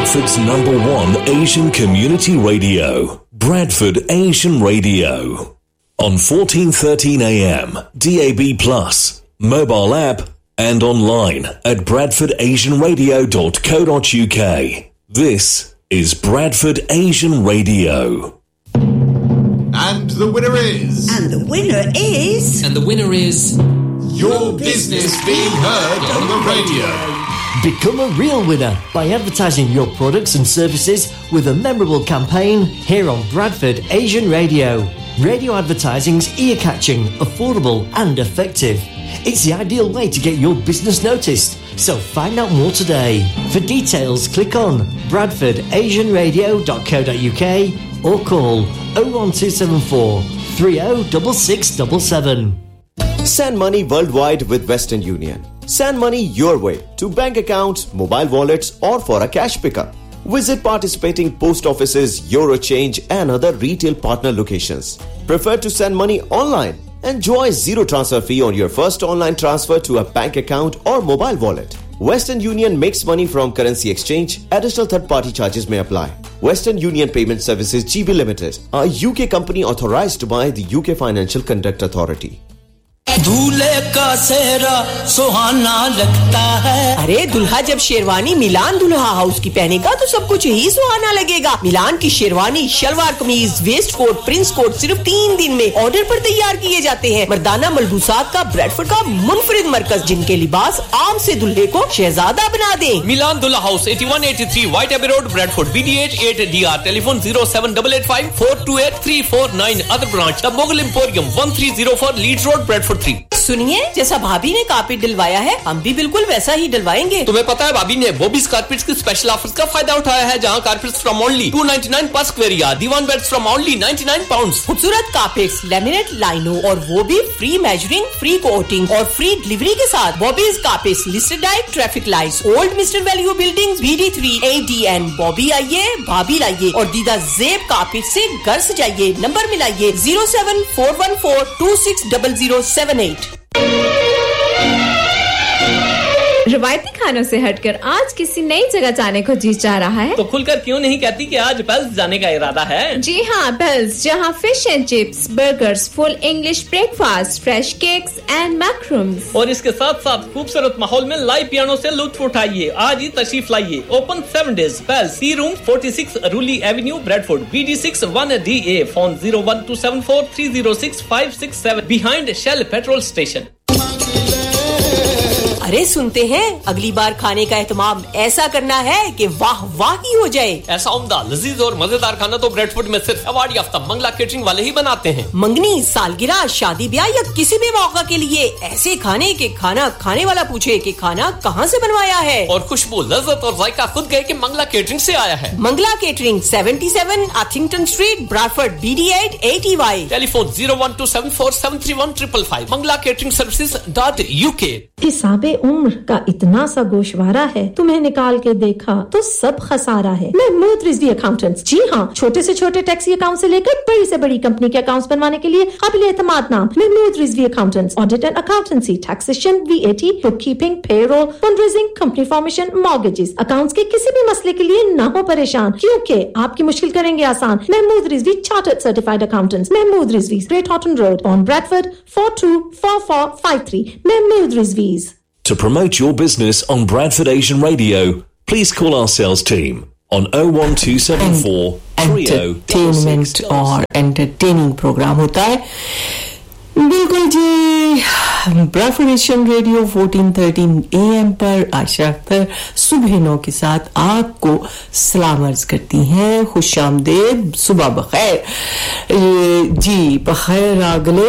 Bradford's #1 Asian community radio, Bradford Asian Radio. On 1413 AM, DAB+, mobile app and online at bradfordasianradio.co.uk. This is Bradford Asian Radio. And the winner is... And the winner is... And the winner is... Your business being heard on the radio. Become a real winner by advertising your products and services with a memorable campaign here on Bradford Asian Radio. Radio advertising's ear-catching, affordable and effective. It's the ideal way to get your business noticed. So find out more today. For details, click on bradfordasianradio.co.uk or call 01274 306677. Send money worldwide with Western Union. Send money your way to bank accounts, mobile wallets or for a cash pickup. Visit participating post offices, Eurochange and other retail partner locations. Prefer to send money online? Enjoy zero transfer fee on your first online transfer to a bank account or mobile wallet. Western Union makes money from currency exchange. Additional third-party charges may apply. Western Union Payment Services GB Limited, a UK company authorized by the UK Financial Conduct Authority. दूल्हे का सेहरा सुहाना लगता है। अरे दुल्हा जब शेरवानी मिलान दुल्हा house की पहनेगा तो सब कुछ ही सुहाना लगेगा। मिलान की शेरवानी, शलवार कमीज, वेस्ट कोट, प्रिंस कोट सिर्फ 3 दिन में ऑर्डर पर तैयार किए जाते हैं। मर्दाना मलबूसात का ब्रैडफोर्ड का मुनफरिद मरकज, जिनके लिबास आम से दुल्हे को शहजादा बना दे। मिलान दुल्हा house 8183 White Abbey Road, Bradford, BD8 8DR, telephone 07885 428 349. Other branch, the Mughal Emporium, 1304 Leeds Road, Bradford 3. सुनिए, जैसा भाभी ने कारपेट डलवाया है हम भी बिल्कुल वैसा ही डलवाएंगे। तुम्हें पता है भाभी ने बॉबीज कारपेट्स के स्पेशल ऑफर्स का फायदा उठाया है, जहां कारपेट्स फ्रॉम ओनली 299 पर square yard, Diwan beds from only 99 pounds. खूबसूरत कारपेट्स, लैमिनेट लाइनो और वो भी फ्री मेजरिंग, फ्री कोटिंग और फ्री डिलीवरी के साथ। Bobby's carpets, listed diet, traffic lights, old mister value buildings, BD3 ADN। Bobby आइए, भाभी लाइए और दीदा जेब कारपेट से घर सजाइए। नंबर मिलाइए 07414260078। रवायती खानों से हटकर आज किसी नई जगह जाने को जी चाह रहा है तो खुलकर क्यों नहीं कहती कि आज बेल्स जाने का इरादा है? जी हाँ, बेल्स, जहाँ fish and chips, burgers, full English breakfast, fresh cakes and मैक्रोम्स और इसके साथ साथ खूबसूरत माहौल में लाइव पियानो से लुत्फ उठाइए। आज ही तशरीफ लाइए। Open 7 days। Bells, C room 46 रूली Avenue, Bradford, BD6 1DA। Phone 01274 306 567 behind shell petrol station. अरे सुनते हैं, अगली बार खाने का एहतमाम ऐसा करना है कि वाह वाह ही हो जाए। ऐसा उम्दा, लजीज और मजेदार खाना तो ब्रैडफोर्ड में सिर्फ अवार्ड याफ्ता मंगला केटरिंग वाले ही बनाते हैं। मंगनी, सालगिरह, शादी ब्याह या किसी भी मौका के लिए ऐसे खाने के खाना खाने वाला पूछे कि खाना कहाँ से बनवाया है और खुशबू, लज्जत और जायका खुद गए कि मंगला केटरिंग से आया है। Mangla catering 77 Athington Street, Bradford, BD8 80Y। Telephone 01274731555 manglacateringservices.uk। हिसाबे उम्र का इतना सा गोशवारा है, तुम्हें निकाल के देखा तो सब खसारा है। महमूद रिजवी अकाउंटेंट्स, जी हाँ, छोटे से छोटे टैक्सी अकाउंट से लेकर बड़ी से बड़ी कंपनी के अकाउंट्स बनवाने के लिए काबिल एतमाद नाम Mahmood Rizvi accountants. Audit and accountancy, taxation, VAT, book keeping, payroll, fundraising, company formation, mortgages, accounts के किसी भी मसले के लिए ना हो परेशान, क्योंकि आपकी मुश्किल करेंगे आसान। Mahmood Rizvi chartered certified accountants, Mahmood Rizvi, great Horton road, on Bradford 424453। Mahmood रिजवीज। To promote your business on Bradford Asian Radio, please call our sales team on 01274 entertainment और एंटरटेनिंग प्रोग्राम होता है। बिल्कुल जी, ब्रैडफोर्ड एशियन रेडियो 1413 AM पर आयशा अख्तर सुबह 9 के साथ आपको सलाम अर्ज करती हैं। खुशामदीद, सुबह बखैर जी, बखैर आगले।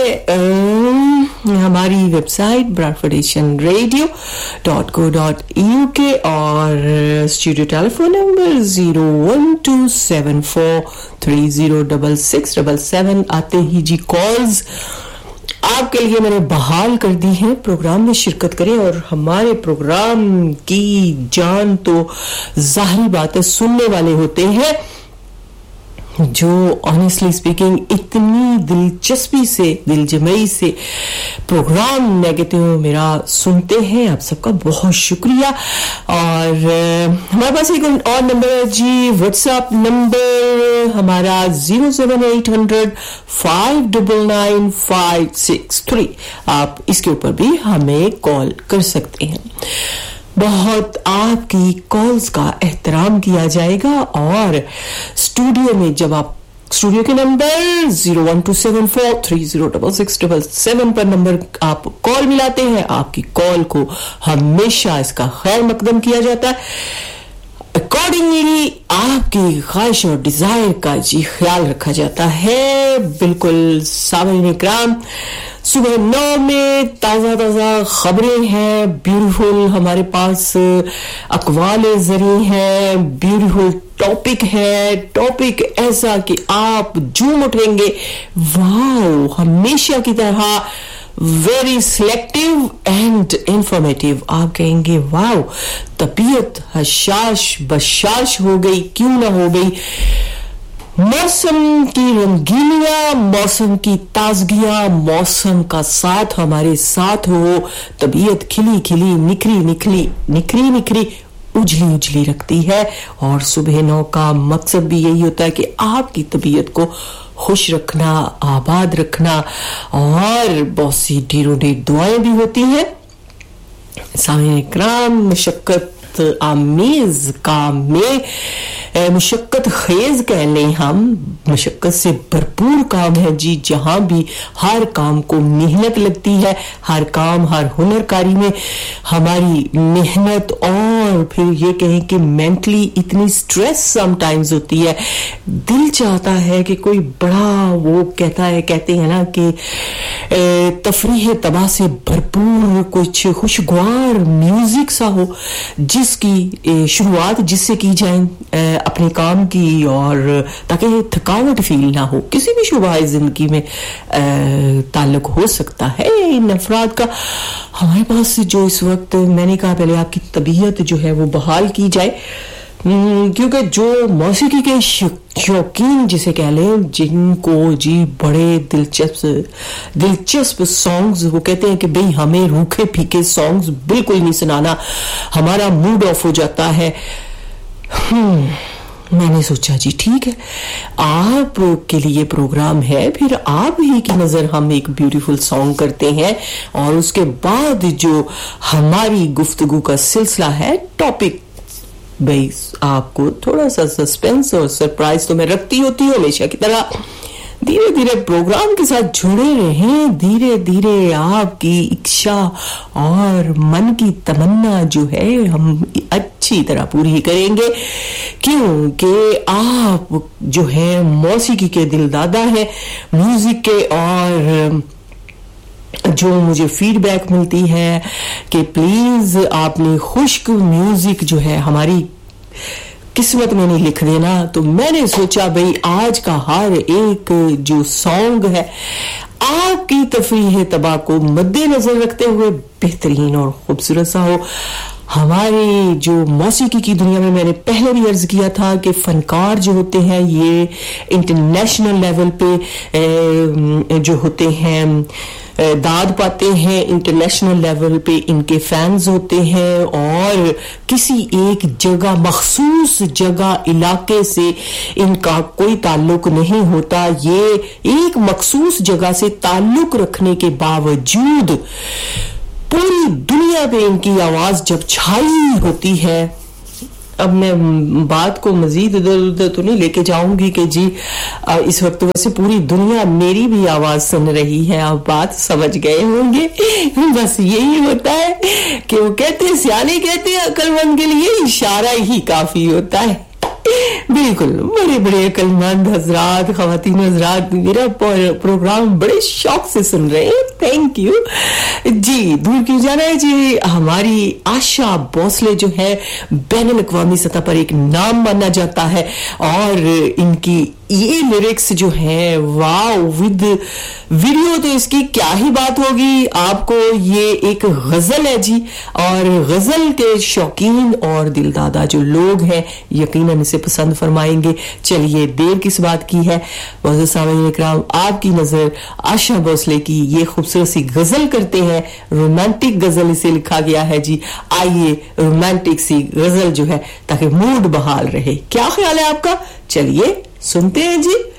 हमारी वेबसाइट bradfordasianradio.co.uk और स्टूडियो टेलीफोन नंबर 01274306677। आते ही जी कॉल्स आपके लिए मैंने बहाल कर दी है। प्रोग्राम में शिरकत करें और हमारे प्रोग्राम की जान तो जाहिर बात है सुनने वाले होते हैं, जो ऑनेस्टली स्पीकिंग इतनी दिलचस्पी से, दिलजमई से प्रोग्राम नेगेटिव मेरा सुनते हैं। आप सबका बहुत शुक्रिया। और हमारे पास एक और नंबर है जी, व्हाट्सएप नंबर हमारा 07800-599-563। आप इसके ऊपर भी हमें कॉल कर सकते हैं। बहुत आपकी कॉल्स का एहतराम किया जाएगा और स्टूडियो में जब आप स्टूडियो के नंबर 01274306677 पर नंबर आप कॉल मिलाते हैं, आपकी कॉल को हमेशा इसका खैर मकदम किया जाता है। अकॉर्डिंगली आपकी ख्वाहिश और डिजायर का जी ख्याल रखा जाता है। बिल्कुल सामईन इकराम, सुबह 9 में ताजा खबरें हैं, ब्यूटीफुल हमारे पास अकवाले ज़री हैं, ब्यूटीफुल टॉपिक है, टॉपिक ऐसा कि आप झूम उठेंगे, वाओ, हमेशा की तरह वेरी सिलेक्टिव एंड इंफॉर्मेटिव। आप कहेंगे वाओ, तबीयत हशाश बशाश हो गई, क्यों ना हो गई। मौसम की रंगीनियां, मौसम की ताजगियां, मौसम का साथ हमारे साथ हो, तबीयत खिली खिली निखरी निखरी उजली उजली रखती है। और सुबह 9 का मकसद भी यही होता है कि आपकी तबीयत को खुश रखना, आबाद रखना, और बहुत सी ढेरों ढेर दुआएं भी होती हैं। सामईन इकराम, मुशक्कत आमेज काम में मुशक्कत खेज कह लें हम, मुशक्कत से भरपूर काम है जी। जहां भी हर काम को मेहनत लगती है, हर काम हर हुनरकारी में हमारी मेहनत, और फिर ये कहें कि मेंटली इतनी स्ट्रेस समटाइम्स होती है। दिल चाहता है कि कोई बड़ा वो कहते हैं ना कि तफरीह तबाह से भरपूर कुछ खुशगवार म्यूजिक सा हो, जिसकी शुरुआत जिससे की जाए अपने काम की, और ताकि थकावट फील ना हो। किसी भी शुबा जिंदगी में ताल्लुक हो सकता है इन अफराद का। हमारे पास जो इस वक्त, मैंने कहा पहले आपकी तबीयत जो है वो बहाल की जाए, क्योंकि जो मौसीकी के शौकीन जिसे कह लें, जिनको जी बड़े दिलचस्प सॉन्ग्स, वो कहते हैं कि भाई हमें रूखे फीके सॉन्ग्स बिल्कुल नहीं सुनाना, हमारा मूड ऑफ हो जाता है। मैंने सोचा जी ठीक है, आप के लिए प्रोग्राम है, फिर आप ही की नजर हम एक ब्यूटीफुल सॉन्ग करते हैं, और उसके बाद जो हमारी गुफ्तगू का सिलसिला है, टॉपिक, भाई आपको थोड़ा सा सस्पेंस और सरप्राइज तो मैं रखती होती हूँ हमेशा की तरह। धीरे धीरे प्रोग्राम के साथ जुड़े रहें, धीरे धीरे आपकी इच्छा और मन की तमन्ना जो है हम अच्छी तरह पूरी करेंगे, क्योंकि आप जो है मौसीकी के दिलदादा हैं, म्यूजिक के, और जो मुझे फीडबैक मिलती है कि प्लीज आपने खुश्क म्यूजिक जो है हमारी किस्मत में नहीं लिख देना, तो मैंने सोचा भाई आज का हर एक जो सॉन्ग है आपकी तफरीह तबाह को मद्देनजर रखते हुए बेहतरीन और खूबसूरत सा हो। हमारी जो मौसीकी की दुनिया में, मैंने पहले भी अर्ज किया था कि फनकार जो होते हैं ये इंटरनेशनल लेवल पे जो होते हैं दाद पाते हैं, इंटरनेशनल लेवल पे इनके फैंस होते हैं, और किसी एक जगह, मखसूस जगह, इलाके से इनका कोई ताल्लुक नहीं होता। ये एक मखसूस जगह से ताल्लुक रखने के बावजूद पूरी दुनिया पे इनकी आवाज जब छाई होती है। अब मैं बात को मजीद इधर उधर तो नहीं लेके जाऊंगी कि जी इस वक्त वैसे पूरी दुनिया मेरी भी आवाज सुन रही है, आप बात समझ गए होंगे। बस यही होता है कि वो कहते हैं, सियाने कहते हैं, अक्लमंद के लिए इशारा ही काफी होता है। बिल्कुल, बड़े बड़े अक्लमंद हजरात, खवातीन हजरात मेरा प्रोग्राम बड़े शौक से सुन रहे हैं, थैंक यू जी। दूर क्यों जाना है जी, हमारी आशा भोसले जो है बैनुल अक़वामी सतह पर एक नाम माना जाता है, और इनकी ये लिरिक्स जो हैं वाओ, विद वीडियो तो इसकी क्या ही बात होगी। आपको ये एक गजल है जी, और गजल के शौकीन और दिलदादा जो लोग हैं यकीनन इसे पसंद फरमाएंगे। चलिए देर किस बात की है, मुअज़्ज़ज़ सामीन इकराम, आपकी नजर आशा भोसले की ये खूबसूरत सी गजल करते हैं। रोमांटिक गजल इसे लिखा गया है जी। आइए रोमांटिक सी गजल जो है ताकि मूड बहाल रहे। क्या ख्याल है आपका? चलिए सुनते हैं जी।